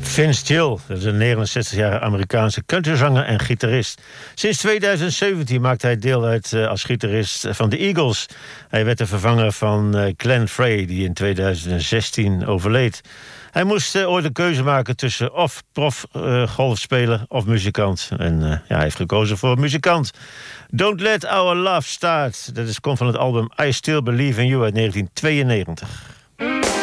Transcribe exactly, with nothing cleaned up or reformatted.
Vince Gill, dat is een negenenzestigjarige Amerikaanse countryzanger en gitarist. Sinds tweeduizend zeventien maakt hij deel uit uh, als gitarist van de Eagles. Hij werd de vervanger van uh, Glenn Frey, die in tweeduizend zestien overleed. Hij moest uh, ooit een keuze maken tussen of prof uh, golfspeler of muzikant. En uh, ja, hij heeft gekozen voor muzikant. Don't Let Our Love Start. Dat is, komt van het album I Still Believe in You uit negentien tweeënnegentig.